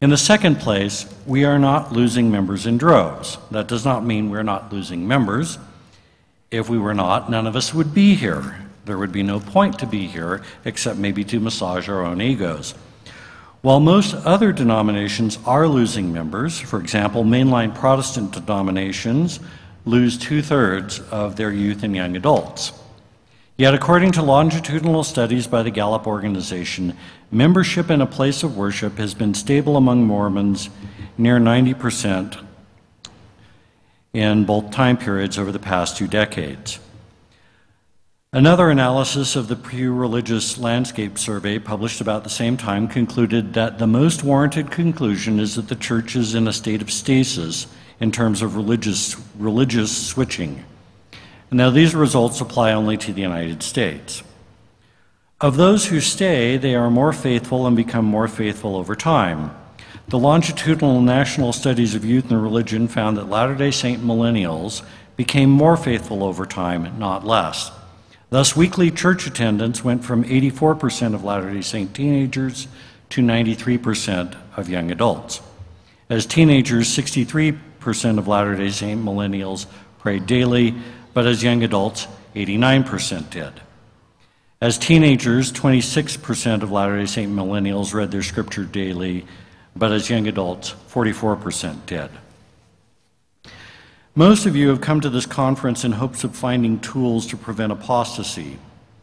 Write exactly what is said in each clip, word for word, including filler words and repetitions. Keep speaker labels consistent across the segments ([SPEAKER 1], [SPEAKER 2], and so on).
[SPEAKER 1] In the second place, we are not losing members in droves. That does not mean we're not losing members. If we were not, none of us would be here. There would be no point to be here except maybe to massage our own egos. While most other denominations are losing members, for example, mainline Protestant denominations lose two-thirds of their youth and young adults. Yet, according to longitudinal studies by the Gallup organization, membership in a place of worship has been stable among Mormons near ninety percent in both time periods over the past two decades. Another analysis of the Pew Religious Landscape Survey, published about the same time, concluded that the most warranted conclusion is that the church is in a state of stasis in terms of religious, religious switching. Now, these results apply only to the United States. Of those who stay, they are more faithful and become more faithful over time. The longitudinal national studies of youth and religion found that Latter-day Saint millennials became more faithful over time, not less. Thus, weekly church attendance went from eighty-four percent of Latter-day Saint teenagers to ninety-three percent of young adults. As teenagers, sixty-three percent of Latter-day Saint millennials prayed daily, but as young adults, eighty-nine percent did. As teenagers, twenty-six percent of Latter-day Saint millennials read their scripture daily, but as young adults, forty-four percent did. Most of you have come to this conference in hopes of finding tools to prevent apostasy,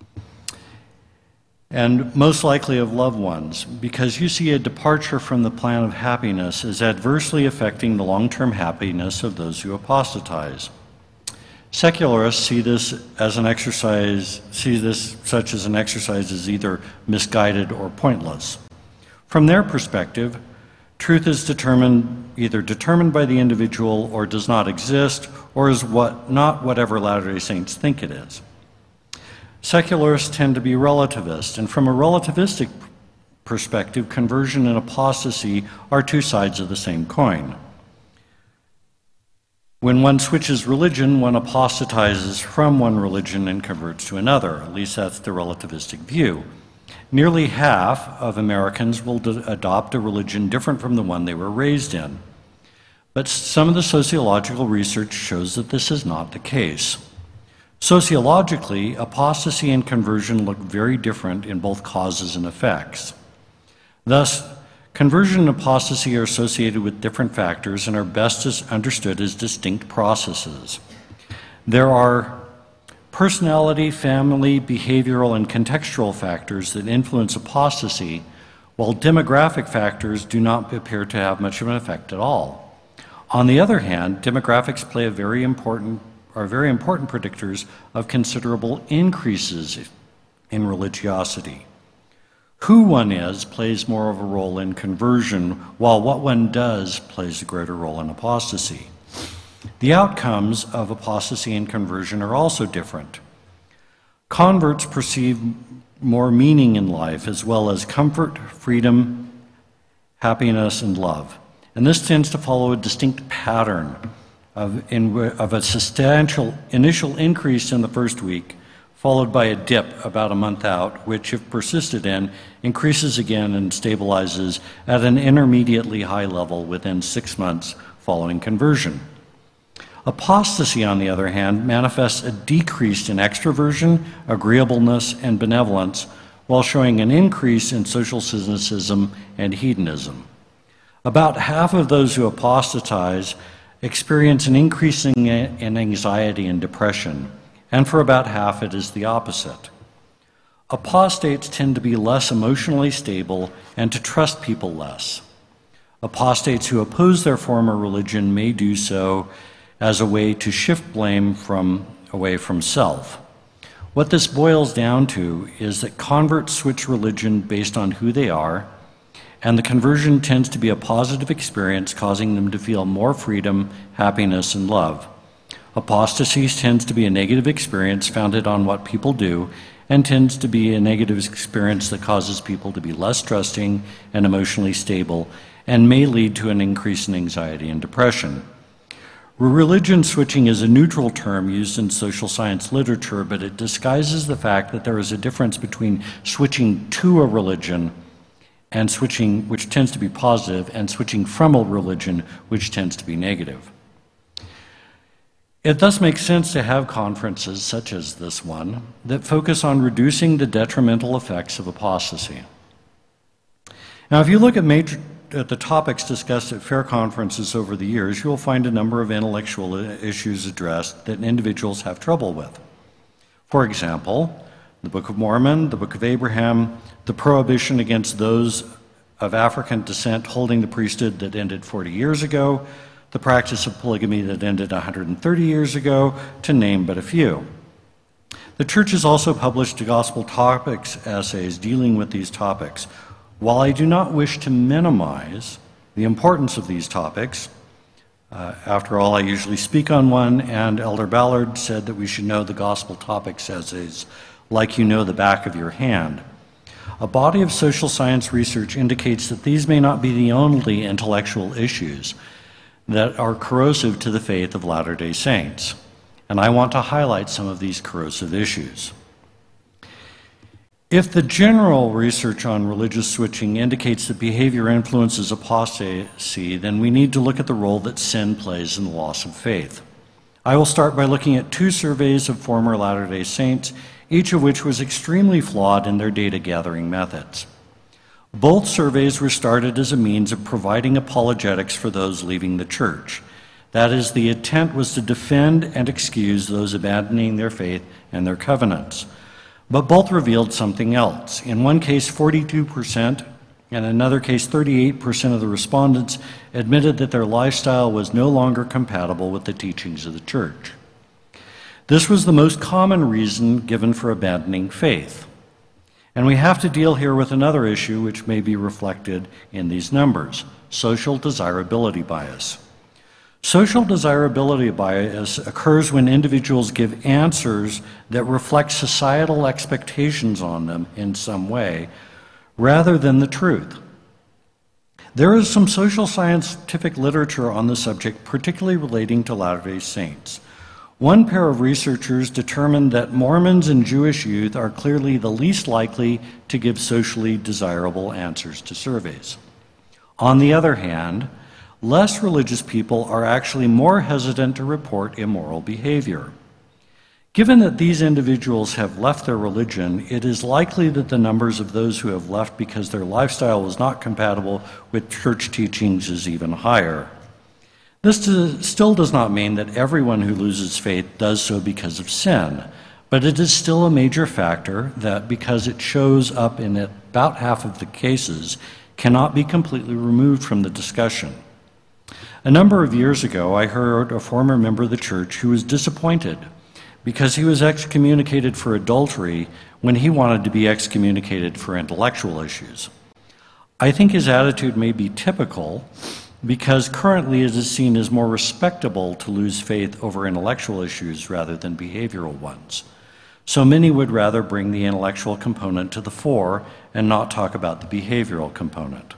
[SPEAKER 1] and most likely of loved ones, because you see a departure from the plan of happiness as adversely affecting the long-term happiness of those who apostatize. Secularists see this as an exercise, see this such as an exercise as either misguided or pointless. From their perspective, truth is determined, either determined by the individual or does not exist, or is what, not whatever Latter-day Saints think it is. Secularists tend to be relativist, and from a relativistic perspective, conversion and apostasy are two sides of the same coin. When one switches religion, one apostatizes from one religion and converts to another. At least that's the relativistic view. Nearly half of Americans will adopt a religion different from the one they were raised in. But some of the sociological research shows that this is not the case. Sociologically, apostasy and conversion look very different in both causes and effects. Thus, conversion and apostasy are associated with different factors and are best understood as distinct processes. There are personality, family, behavioral, and contextual factors that influence apostasy, while demographic factors do not appear to have much of an effect at all. On the other hand, demographics play a very important, are very important predictors of considerable increases in religiosity. Who one is plays more of a role in conversion, while what one does plays a greater role in apostasy. The outcomes of apostasy and conversion are also different. Converts perceive more meaning in life, as well as comfort, freedom, happiness, and love. And this tends to follow a distinct pattern of, in, of a substantial initial increase in the first week, followed by a dip about a month out, which, if persisted in, increases again and stabilizes at an intermediately high level within six months following conversion. Apostasy, on the other hand, manifests a decrease in extroversion, agreeableness, and benevolence, while showing an increase in social cynicism and hedonism. About half of those who apostatize experience an increase in anxiety and depression, and for about half it is the opposite. Apostates tend to be less emotionally stable and to trust people less. Apostates who oppose their former religion may do so as a way to shift blame from away from self. What this boils down to is that converts switch religion based on who they are, and the conversion tends to be a positive experience, causing them to feel more freedom, happiness, and love. Apostasy tends to be a negative experience founded on what people do, and tends to be a negative experience that causes people to be less trusting and emotionally stable, and may lead to an increase in anxiety and depression. Religion switching is a neutral term used in social science literature, but it disguises the fact that there is a difference between switching to a religion and switching, which tends to be positive, and switching from a religion, which tends to be negative. It thus makes sense to have conferences such as this one that focus on reducing the detrimental effects of apostasy. Now, if you look at, major, at the topics discussed at fair conferences over the years, you'll find a number of intellectual issues addressed that individuals have trouble with. For example, the Book of Mormon, the Book of Abraham, the prohibition against those of African descent holding the priesthood that ended forty years ago, the practice of polygamy that ended one hundred thirty years ago, to name but a few. The church has also published gospel topics essays dealing with these topics. While I do not wish to minimize the importance of these topics, uh, after all, I usually speak on one, and Elder Ballard said that we should know the gospel topics essays like you know the back of your hand. A body of social science research indicates that these may not be the only intellectual issues that are corrosive to the faith of Latter-day Saints, and I want to highlight some of these corrosive issues. If the general research on religious switching indicates that behavior influences apostasy, then we need to look at the role that sin plays in the loss of faith. I will start by looking at two surveys of former Latter-day Saints, each of which was extremely flawed in their data gathering methods. Both surveys were started as a means of providing apologetics for those leaving the church. That is, the intent was to defend and excuse those abandoning their faith and their covenants. But both revealed something else. In one case, forty-two percent, and in another case, thirty-eight percent of the respondents admitted that their lifestyle was no longer compatible with the teachings of the church. This was the most common reason given for abandoning faith. And we have to deal here with another issue which may be reflected in these numbers: social desirability bias. Social desirability bias occurs when individuals give answers that reflect societal expectations on them in some way, rather than the truth. There is some social scientific literature on the subject, particularly relating to Latter-day Saints. One pair of researchers determined that Mormons and Jewish youth are clearly the least likely to give socially desirable answers to surveys. On the other hand, less religious people are actually more hesitant to report immoral behavior. Given that these individuals have left their religion, it is likely that the numbers of those who have left because their lifestyle was not compatible with church teachings is even higher. This still does not mean that everyone who loses faith does so because of sin, but it is still a major factor that, because it shows up in about half of the cases, cannot be completely removed from the discussion. A number of years ago, I heard a former member of the church who was disappointed because he was excommunicated for adultery when he wanted to be excommunicated for intellectual issues. I think his attitude may be typical, because currently it is seen as more respectable to lose faith over intellectual issues rather than behavioral ones. So many would rather bring the intellectual component to the fore and not talk about the behavioral component.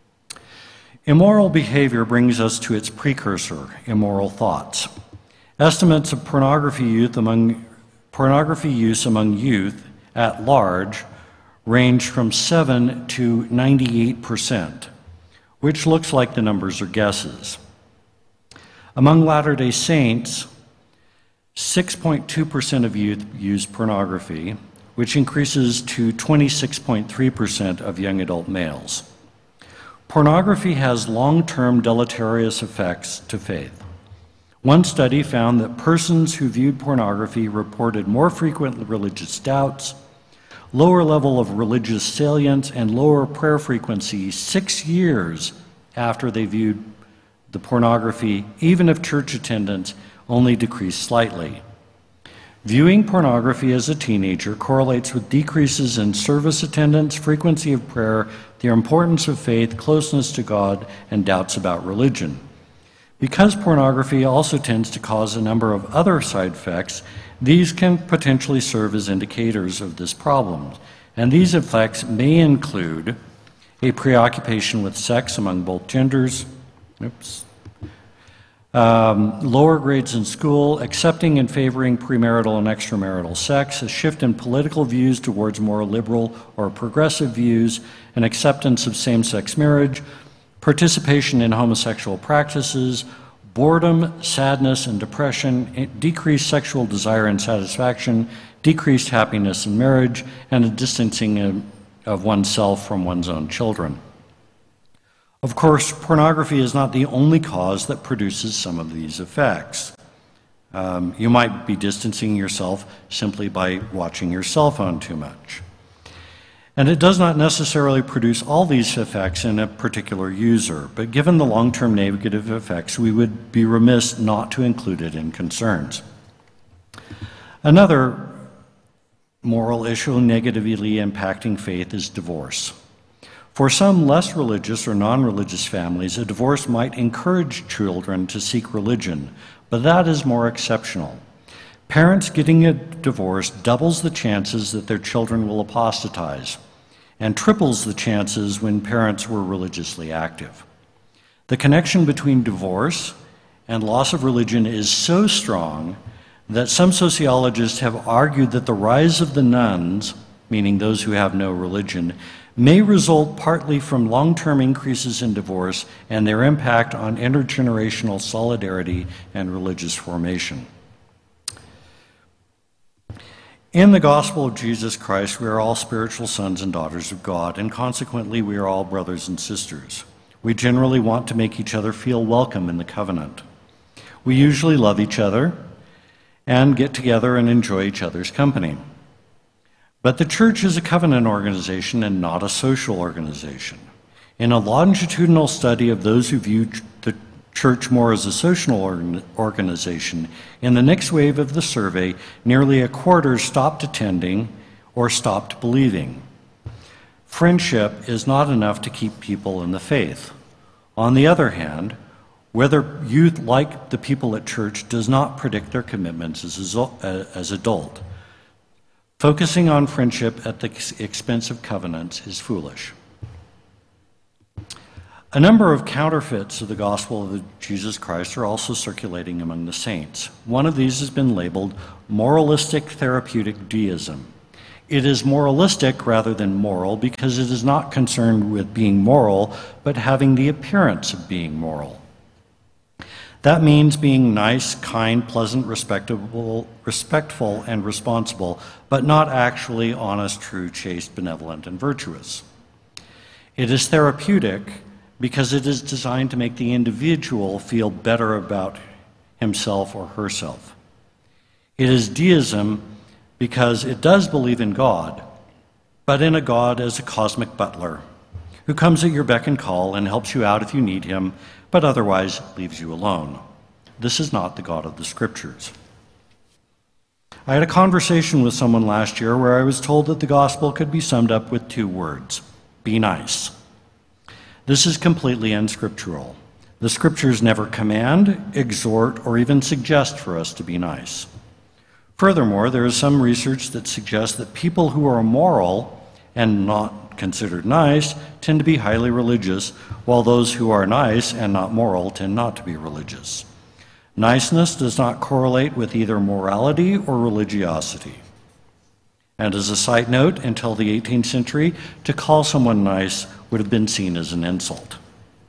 [SPEAKER 1] Immoral behavior brings us to its precursor, immoral thoughts. Estimates of pornography youth among, pornography use among youth at large range from seven to ninety-eight percent. Which looks like the numbers are guesses. Among Latter-day Saints, six point two percent of youth use pornography, which increases to twenty-six point three percent of young adult males. Pornography has long-term deleterious effects to faith. One study found that persons who viewed pornography reported more frequent religious doubts, lower level of religious salience, and lower prayer frequency six years after they viewed the pornography, even if church attendance only decreased slightly. Viewing pornography as a teenager correlates with decreases in service attendance, frequency of prayer, the importance of faith, closeness to God, and doubts about religion. Because pornography also tends to cause a number of other side effects, these can potentially serve as indicators of this problem, and these effects may include a preoccupation with sex among both genders, oops, Um, lower grades in school, accepting and favoring premarital and extramarital sex, a shift in political views towards more liberal or progressive views, an acceptance of same-sex marriage, participation in homosexual practices, boredom, sadness, and depression, decreased sexual desire and satisfaction, decreased happiness in marriage, and a distancing of oneself from one's own children. Of course, pornography is not the only cause that produces some of these effects. Um, you might be distancing yourself simply by watching your cell phone too much. And it does not necessarily produce all these effects in a particular user, but given the long-term negative effects, we would be remiss not to include it in concerns. Another moral issue negatively impacting faith is divorce. For some less religious or non-religious families, a divorce might encourage children to seek religion, but that is more exceptional. Parents getting a divorce doubles the chances that their children will apostatize, and triples the chances when parents were religiously active. The connection between divorce and loss of religion is so strong that some sociologists have argued that the rise of the nones, meaning those who have no religion, may result partly from long-term increases in divorce and their impact on intergenerational solidarity and religious formation. In the gospel of Jesus Christ, we are all spiritual sons and daughters of God, and consequently we are all brothers and sisters. We generally want to make each other feel welcome in the covenant. We usually love each other and get together and enjoy each other's company. But the church is a covenant organization and not a social organization. In a longitudinal study of those who view the church more as a social organization, in the next wave of the survey, nearly a quarter stopped attending or stopped believing. Friendship is not enough to keep people in the faith. On the other hand, whether youth like the people at church does not predict their commitments as, as adult. Focusing on friendship at the expense of covenants is foolish. A number of counterfeits of the gospel of Jesus Christ are also circulating among the saints. One of these has been labeled moralistic therapeutic deism. It is moralistic rather than moral because it is not concerned with being moral, but having the appearance of being moral. That means being nice, kind, pleasant, respectable, respectful, and responsible, but not actually honest, true, chaste, benevolent, and virtuous. It is therapeutic because it is designed to make the individual feel better about himself or herself. It is deism because it does believe in God, but in a God as a cosmic butler who comes at your beck and call and helps you out if you need him, but otherwise leaves you alone. This is not the God of the Scriptures. I had a conversation with someone last year where I was told that the gospel could be summed up with two words: be nice. This is completely unscriptural. The Scriptures never command, exhort, or even suggest for us to be nice. Furthermore, there is some research that suggests that people who are immoral and not considered nice tend to be highly religious, while those who are nice and not moral tend not to be religious. Niceness does not correlate with either morality or religiosity. And as a side note, until the eighteenth century, to call someone nice would have been seen as an insult.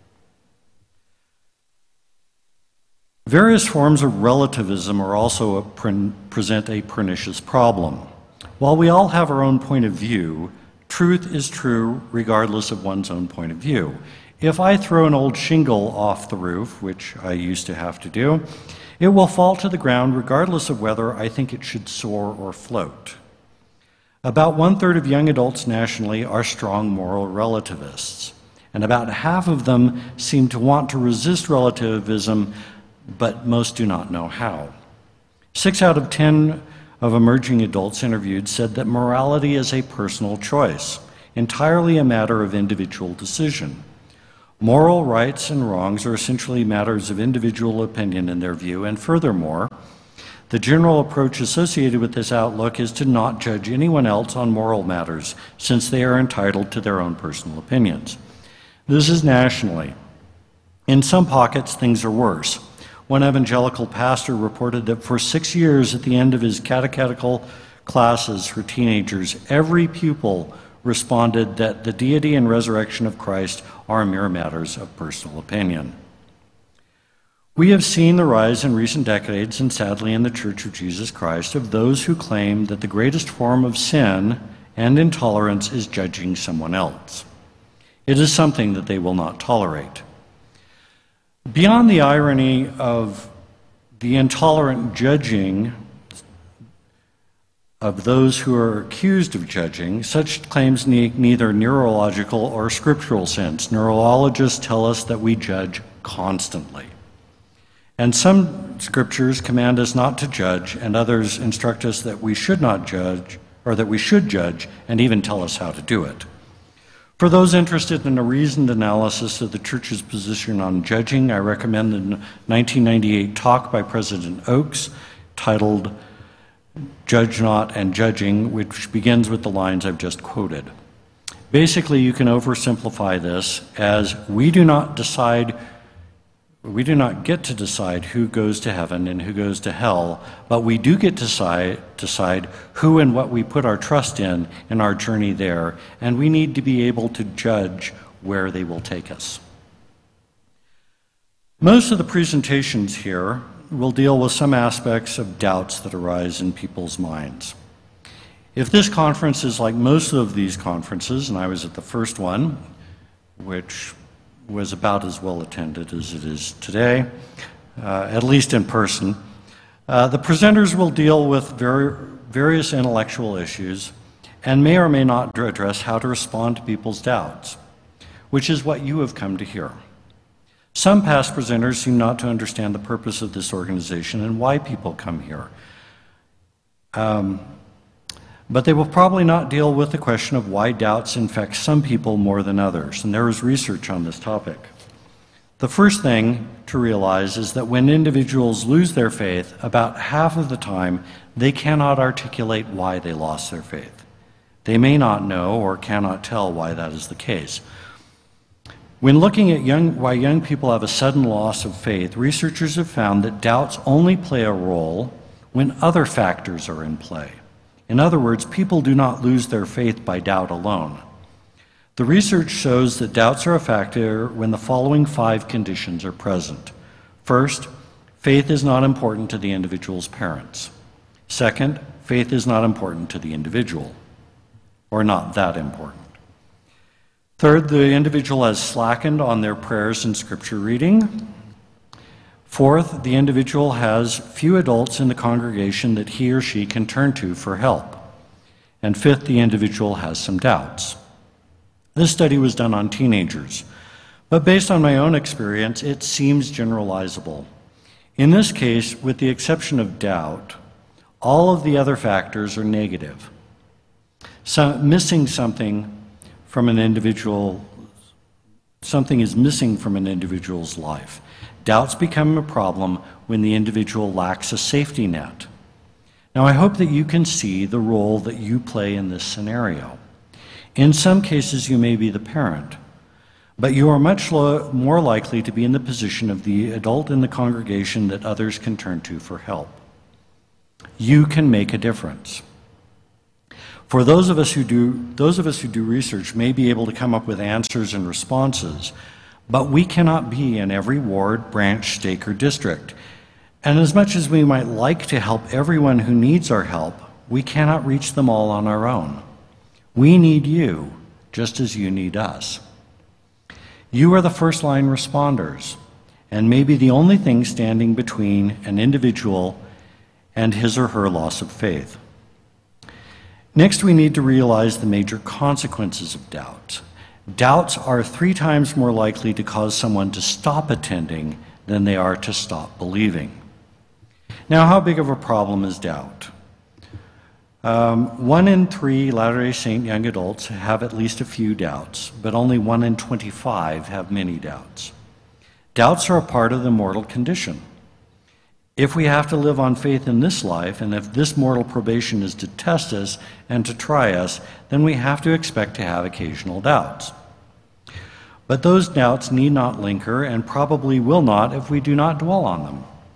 [SPEAKER 1] Various forms of relativism are also a pre- present a pernicious problem. While we all have our own point of view, truth is true regardless of one's own point of view. If I throw an old shingle off the roof, which I used to have to do, it will fall to the ground regardless of whether I think it should soar or float. About one-third of young adults nationally are strong moral relativists, and about half of them seem to want to resist relativism, but most do not know how. Six out of ten of emerging adults interviewed said that morality is a personal choice, entirely a matter of individual decision. Moral rights and wrongs are essentially matters of individual opinion in their view, and furthermore, the general approach associated with this outlook is to not judge anyone else on moral matters, since they are entitled to their own personal opinions. This is nationally. In some pockets, things are worse. One evangelical pastor reported that for six years at the end of his catechetical classes for teenagers, every pupil responded that the deity and resurrection of Christ are mere matters of personal opinion. We have seen the rise in recent decades, and sadly in the Church of Jesus Christ, of those who claim that the greatest form of sin and intolerance is judging someone else. It is something that they will not tolerate. Beyond the irony of the intolerant judging of those who are accused of judging, such claims need neither neurological or scriptural sense. Neurologists tell us that we judge constantly. And some scriptures command us not to judge, and others instruct us that we should not judge, or that we should judge, and even tell us how to do it. For those interested in a reasoned analysis of the Church's position on judging, I recommend the nineteen ninety-eight talk by President Oakes titled Judge Not and Judging, which begins with the lines I've just quoted. Basically, you can oversimplify this as we do not decide, we do not get to decide who goes to heaven and who goes to hell, but we do get to decide, decide who and what we put our trust in in our journey there, and we need to be able to judge where they will take us. Most of the presentations here will deal with some aspects of doubts that arise in people's minds. If this conference is like most of these conferences, and I was at the first one, which was about as well attended as it is today, uh, at least in person, uh, the presenters will deal with very, various intellectual issues and may or may not address how to respond to people's doubts, which is what you have come to hear. Some past presenters seem not to understand the purpose of this organization and why people come here. Um, but they will probably not deal with the question of why doubts infect some people more than others, and there is research on this topic. The first thing to realize is that when individuals lose their faith, about half of the time they cannot articulate why they lost their faith. They may not know or cannot tell why that is the case. When looking at young, why young people have a sudden loss of faith, researchers have found that doubts only play a role when other factors are in play. In other words, people do not lose their faith by doubt alone. The research shows that doubts are a factor when the following five conditions are present. First, faith is not important to the individual's parents. Second, faith is not important to the individual, or not that important. Third, the individual has slackened on their prayers and scripture reading. Fourth, the individual has few adults in the congregation that he or she can turn to for help. And fifth, the individual has some doubts. This study was done on teenagers, but based on my own experience, it seems generalizable. In this case, with the exception of doubt, all of the other factors are negative. So, missing something from an individual, something is missing from an individual's life. Doubts become a problem when the individual lacks a safety net. Now, I hope that you can see the role that you play in this scenario. In some cases, you may be the parent, but you are much lo- more likely to be in the position of the adult in the congregation that others can turn to for help. You can make a difference. For those of us who do, those of us who do research may be able to come up with answers and responses, but we cannot be in every ward, branch, stake, or district. And as much as we might like to help everyone who needs our help, we cannot reach them all on our own. We need you, just as you need us. You are the first line responders, and maybe the only thing standing between an individual and his or her loss of faith. Next, we need to realize the major consequences of doubt. Doubts are three times more likely to cause someone to stop attending than they are to stop believing. Now, how big of a problem is doubt? Um, one in three Latter-day Saint young adults have at least a few doubts, but only one in twenty-five have many doubts. Doubts are a part of the mortal condition. If we have to live on faith in this life, and if this mortal probation is to test us and to try us, then we have to expect to have occasional doubts. But those doubts need not linger and probably will not if we do not dwell on them.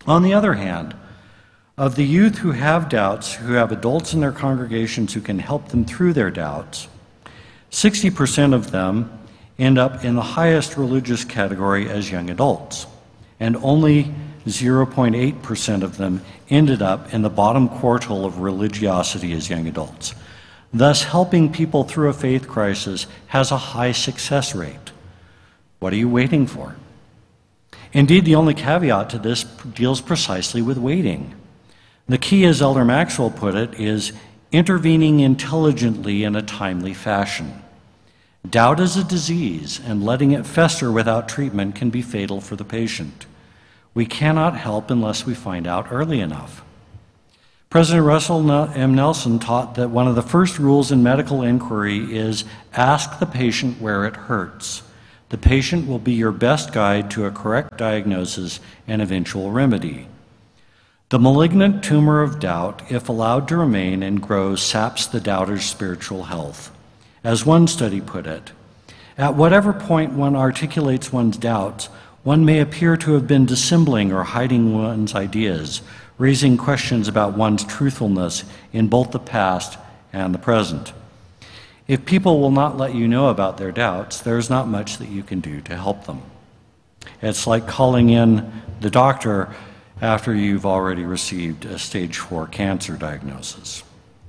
[SPEAKER 1] On the other hand, of the youth who have doubts, who have adults in their congregations who can help them through their doubts, sixty percent of them end up in the highest religious category as young adults, and only zero point eight percent of them ended up in the bottom quartile of religiosity as young adults. Thus, helping people through a faith crisis has a high success rate. What are you waiting for? Indeed, the only caveat to this deals precisely with waiting. The key, as Elder Maxwell put it, is intervening intelligently in a timely fashion. Doubt is a disease, and letting it fester without treatment can be fatal for the patient. We cannot help unless we find out early enough. President Russell M. Nelson taught that one of the first rules in medical inquiry is ask the patient where it hurts. The patient will be your best guide to a correct diagnosis and eventual remedy. The malignant tumor of doubt, if allowed to remain and grow, saps the doubter's spiritual health. As one study put it, at whatever point one articulates one's doubts, one may appear to have been dissembling or hiding one's ideas, raising questions about one's truthfulness in both the past and the present. If people will not let you know about their doubts, there's not much that you can do to help them. It's like calling in the doctor after you've already received a stage four cancer diagnosis.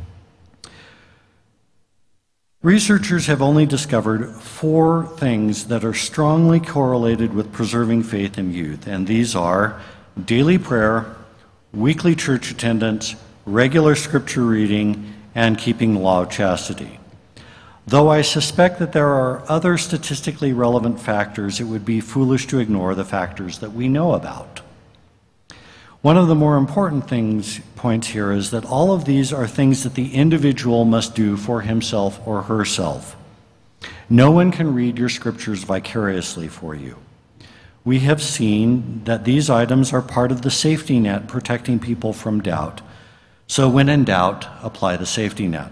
[SPEAKER 1] Researchers have only discovered four things that are strongly correlated with preserving faith in youth, and these are daily prayer, weekly church attendance, regular scripture reading, and keeping the law of chastity. Though I suspect that there are other statistically relevant factors, it would be foolish to ignore the factors that we know about. One of the more important things, points here is that all of these are things that the individual must do for himself or herself. No one can read your scriptures vicariously for you. We have seen that these items are part of the safety net protecting people from doubt. So when in doubt, apply the safety net.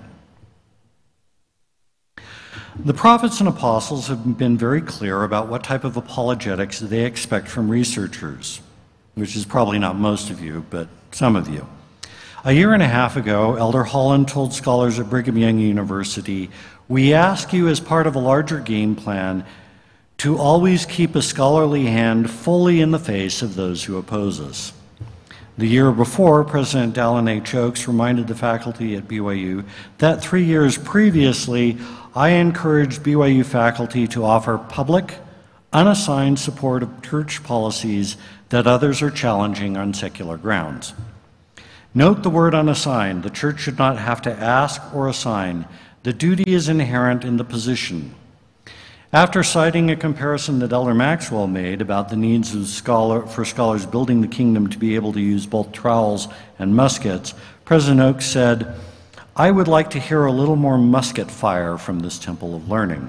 [SPEAKER 1] The prophets and apostles have been very clear about what type of apologetics they expect from researchers, which is probably not most of you, but some of you. A year and a half ago, Elder Holland told scholars at Brigham Young University, "We ask you as part of a larger game plan to always keep a scholarly hand fully in the face of those who oppose us." The year before, President Dallin H. Oaks reminded the faculty at B Y U that three years previously, I encouraged B Y U faculty to offer public, unassigned support of church policies that others are challenging on secular grounds. Note the word unassigned. The church should not have to ask or assign. The duty is inherent in the position. After citing a comparison that Elder Maxwell made about the needs of scholar, for scholars building the kingdom to be able to use both trowels and muskets, President Oaks said, "I would like to hear a little more musket fire from this temple of learning."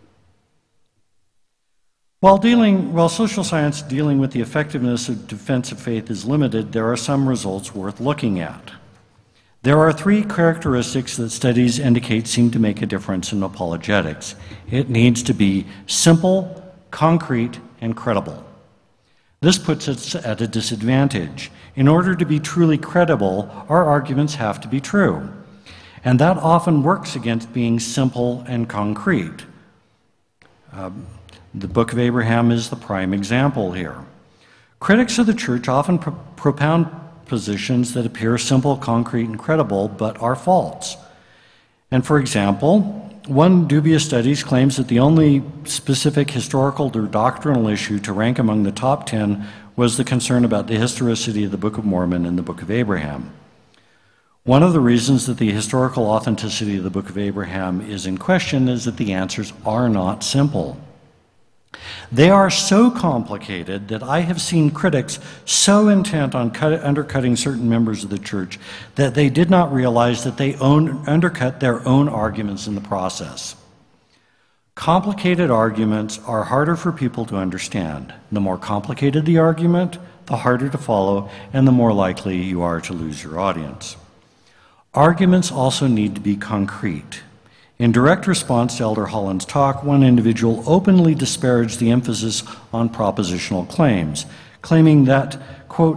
[SPEAKER 1] While, dealing, while social science dealing with the effectiveness of defense of faith is limited, there are some results worth looking at. There are three characteristics that studies indicate seem to make a difference in apologetics. It needs to be simple, concrete, and credible. This puts us at a disadvantage. In order to be truly credible, our arguments have to be true. And that often works against being simple and concrete. Um, The Book of Abraham is the prime example here. Critics of the church often pro propound positions that appear simple, concrete, and credible, but are false. And for example, one dubious studies claims that the only specific historical or doctrinal issue to rank among the top ten was the concern about the historicity of the Book of Mormon and the Book of Abraham. One of the reasons that the historical authenticity of the Book of Abraham is in question is that the answers are not simple. They are so complicated that I have seen critics so intent on cut, undercutting certain members of the church that they did not realize that they own, undercut their own arguments in the process. Complicated arguments are harder for people to understand. The more complicated the argument, the harder to follow, and the more likely you are to lose your audience. Arguments also need to be concrete. In direct response to Elder Holland's talk, one individual openly disparaged the emphasis on propositional claims, claiming that, quote,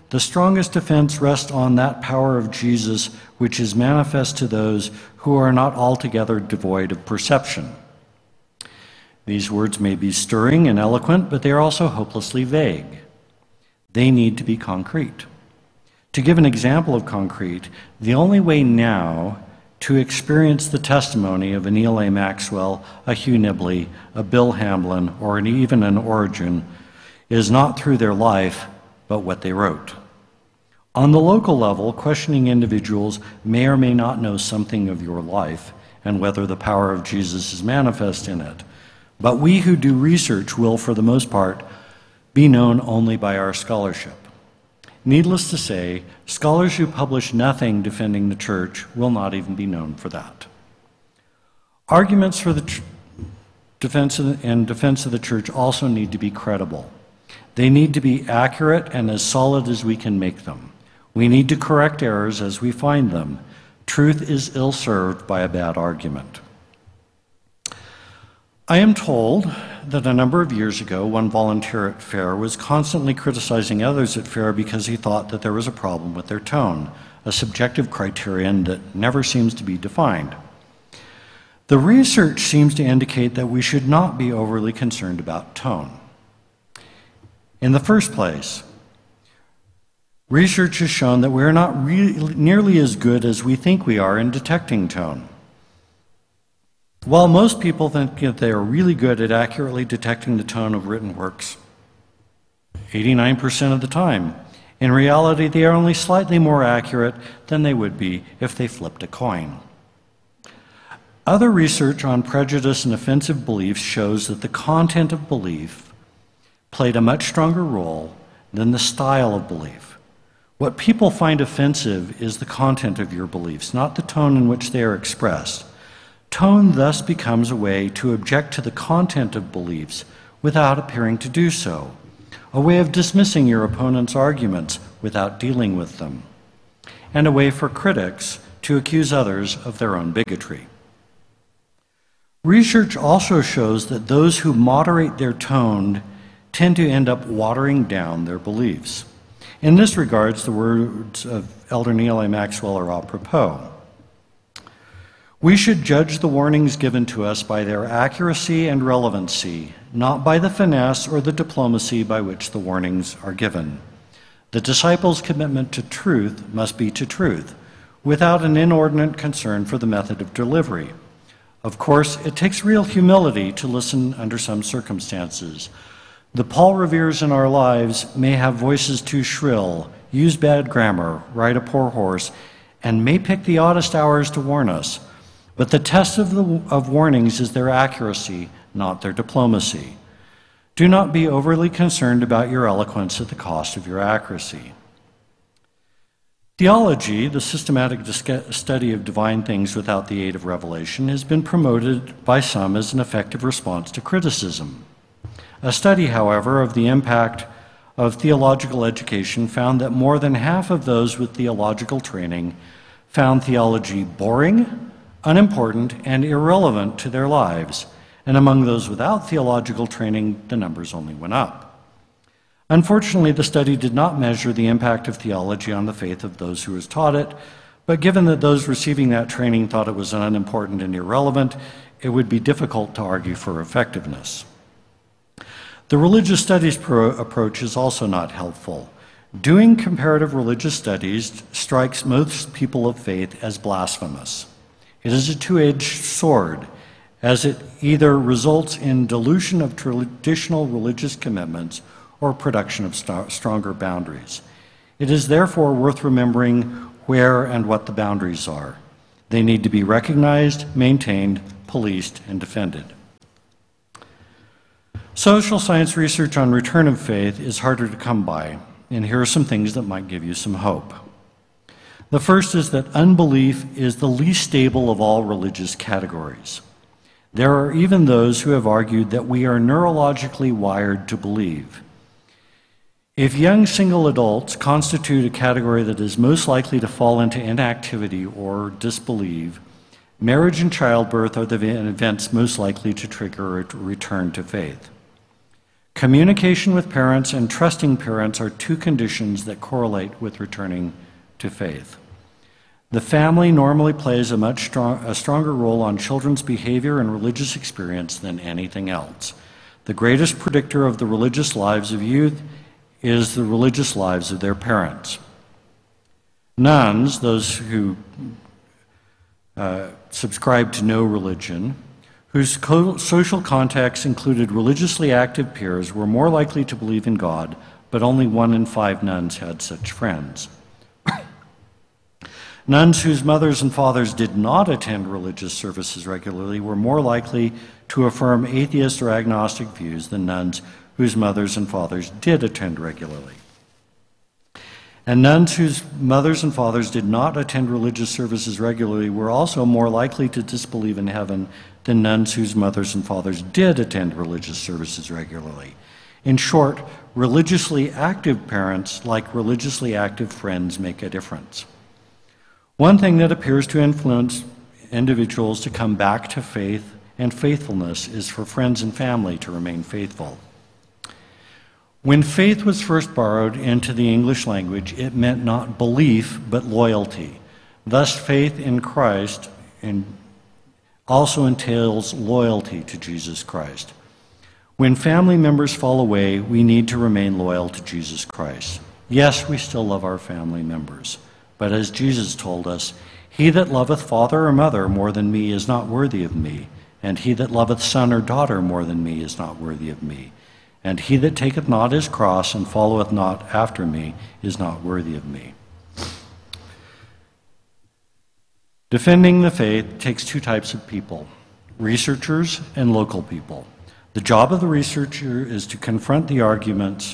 [SPEAKER 1] The strongest defense rests on that power of Jesus which is manifest to those who are not altogether devoid of perception. These words may be stirring and eloquent, but they are also hopelessly vague. They need to be concrete. To give an example of concrete, the only way now to experience the testimony of a Neal A. Maxwell, a Hugh Nibley, a Bill Hamblin, or an, even an Origen is not through their life, but what they wrote. On the local level, questioning individuals may or may not know something of your life and whether the power of Jesus is manifest in it. But we who do research will, for the most part, be known only by our scholarship. Needless to say, scholars who publish nothing defending the church will not even be known for that. Arguments for the tr- defense of the, and defense of the church also need to be credible. They need to be accurate and as solid as we can make them. We need to correct errors as we find them. Truth is ill-served by a bad argument. I am told that a number of years ago, one volunteer at FAIR was constantly criticizing others at FAIR because he thought that there was a problem with their tone, a subjective criterion that never seems to be defined. The research seems to indicate that we should not be overly concerned about tone. In the first place, research has shown that we are not really, nearly as good as we think we are in detecting tone. While most people think that they are really good at accurately detecting the tone of written works, eighty-nine percent of the time, in reality they are only slightly more accurate than they would be if they flipped a coin. Other research on prejudice and offensive beliefs shows that the content of belief played a much stronger role than the style of belief. What people find offensive is the content of your beliefs, not the tone in which they are expressed. Tone thus becomes a way to object to the content of beliefs without appearing to do so, a way of dismissing your opponent's arguments without dealing with them, and a way for critics to accuse others of their own bigotry. Research also shows that those who moderate their tone tend to end up watering down their beliefs. In this regard, the words of Elder Neal A. Maxwell are apropos. We should judge the warnings given to us by their accuracy and relevancy, not by the finesse or the diplomacy by which the warnings are given. The disciples' commitment to truth must be to truth, without an inordinate concern for the method of delivery. Of course, it takes real humility to listen under some circumstances. The Paul Reveres in our lives may have voices too shrill, use bad grammar, ride a poor horse, and may pick the oddest hours to warn us. But the test of, the, of warnings is their accuracy, not their diplomacy. Do not be overly concerned about your eloquence at the cost of your accuracy. Theology, the systematic study of divine things without the aid of revelation, has been promoted by some as an effective response to criticism. A study, however, of the impact of theological education found that more than half of those with theological training found theology boring, unimportant, and irrelevant to their lives, and among those without theological training, the numbers only went up. Unfortunately, the study did not measure the impact of theology on the faith of those who was taught it, but given that those receiving that training thought it was unimportant and irrelevant, it would be difficult to argue for effectiveness. The religious studies pro- approach is also not helpful. Doing comparative religious studies strikes most people of faith as blasphemous. It is a two-edged sword, as it either results in dilution of traditional religious commitments or production of st- stronger boundaries. It is therefore worth remembering where and what the boundaries are. They need to be recognized, maintained, policed, and defended. Social science research on return of faith is harder to come by, and here are some things that might give you some hope. The first is that unbelief is the least stable of all religious categories. There are even those who have argued that we are neurologically wired to believe. If young single adults constitute a category that is most likely to fall into inactivity or disbelieve, marriage and childbirth are the events most likely to trigger a return to faith. Communication with parents and trusting parents are two conditions that correlate with returning to faith. The family normally plays a much strong, a stronger role on children's behavior and religious experience than anything else. The greatest predictor of the religious lives of youth is the religious lives of their parents. Nuns, those who uh, subscribe to no religion, whose co- social contacts included religiously active peers, were more likely to believe in God, but only one in five nuns had such friends. Nuns whose mothers and fathers did not attend religious services regularly were more likely to affirm atheist or agnostic views than nuns whose mothers and fathers did attend regularly. And nuns whose mothers and fathers did not attend religious services regularly were also more likely to disbelieve in heaven than nuns whose mothers and fathers did attend religious services regularly. In short, religiously active parents, like religiously active friends, make a difference. One thing that appears to influence individuals to come back to faith and faithfulness is for friends and family to remain faithful. When faith was first borrowed into the English language, it meant not belief, but loyalty. Thus, faith in Christ also entails loyalty to Jesus Christ. When family members fall away, we need to remain loyal to Jesus Christ. Yes, we still love our family members. But as Jesus told us, he that loveth father or mother more than me is not worthy of me, and he that loveth son or daughter more than me is not worthy of me, and he that taketh not his cross and followeth not after me is not worthy of me. Defending the faith takes two types of people, researchers and local people. The job of the researcher is to confront the arguments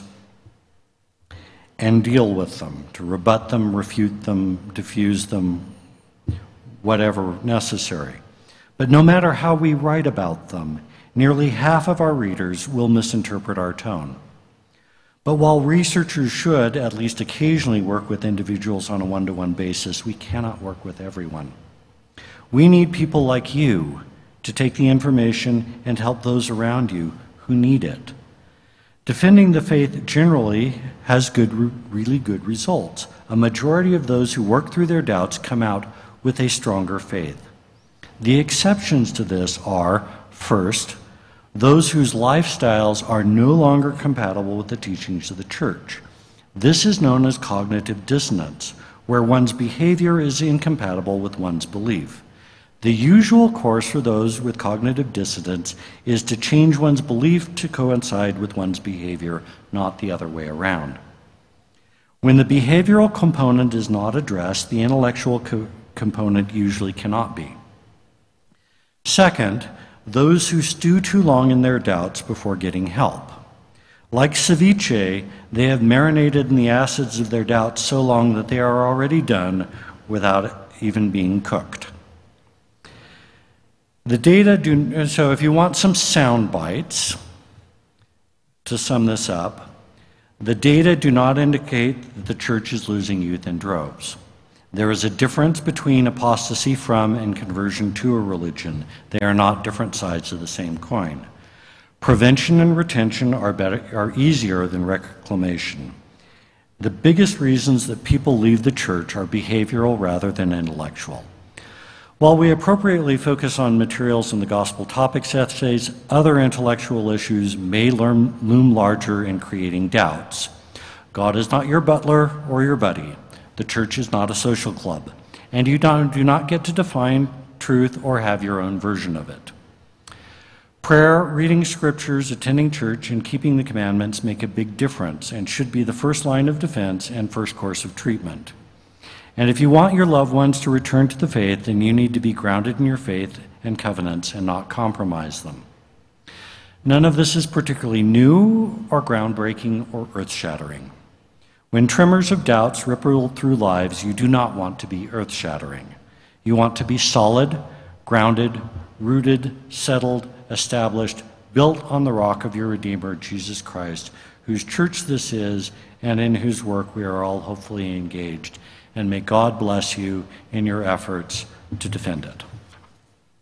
[SPEAKER 1] and deal with them, to rebut them, refute them, diffuse them, whatever necessary. But no matter how we write about them, nearly half of our readers will misinterpret our tone. But while researchers should, at least occasionally, work with individuals on a one-to-one basis, we cannot work with everyone. We need people like you to take the information and help those around you who need it. Defending the faith generally has good, really good results. A majority of those who work through their doubts come out with a stronger faith. The exceptions to this are, first, those whose lifestyles are no longer compatible with the teachings of the church. This is known as cognitive dissonance, where one's behavior is incompatible with one's belief. The usual course for those with cognitive dissonance is to change one's belief to coincide with one's behavior, not the other way around. When the behavioral component is not addressed, the intellectual co- component usually cannot be. Second, those who stew too long in their doubts before getting help. Like ceviche, they have marinated in the acids of their doubts so long that they are already done without even being cooked. The data do, so if you want some sound bites, to sum this up, the data do not indicate that the church is losing youth in droves. There is a difference between apostasy from and conversion to a religion. They are not different sides of the same coin. Prevention and retention are, better, are easier than reclamation. The biggest reasons that people leave the church are behavioral rather than intellectual. While we appropriately focus on materials in the gospel topics essays, other intellectual issues may learn, loom larger in creating doubts. God is not your butler or your buddy. The church is not a social club, and you don't, do not get to define truth or have your own version of it. Prayer, reading scriptures, attending church, and keeping the commandments make a big difference and should be the first line of defense and first course of treatment. And if you want your loved ones to return to the faith, then you need to be grounded in your faith and covenants and not compromise them. None of this is particularly new or groundbreaking or earth-shattering. When tremors of doubts ripple through lives, you do not want to be earth-shattering. You want to be solid, grounded, rooted, settled, established, built on the rock of your Redeemer, Jesus Christ, whose church this is and in whose work we are all hopefully engaged. And may God bless you in your efforts to defend it.